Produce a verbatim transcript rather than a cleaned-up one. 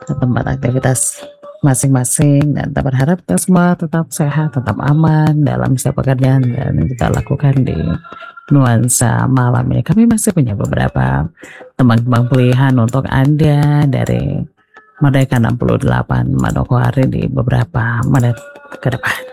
ke tempat aktivitas masing-masing dan kita berharap kita semua tetap sehat, tetap aman dalam setiap pekerjaan yang kita lakukan di nuansa malam ini. Kami masih punya beberapa tembang-tembang pilihan untuk Anda dari Merdeka enam puluh delapan Manokwari di beberapa menit ke depan.